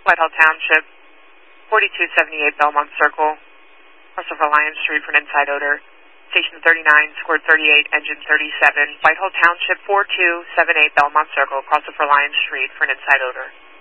Whitehall Township, 4278 Belmont Circle, crossover Lion Street for an inside odor. Station 39, scored 38, engine 37, Whitehall Township, 4278 Belmont Circle, crossover Lion Street for an inside odor.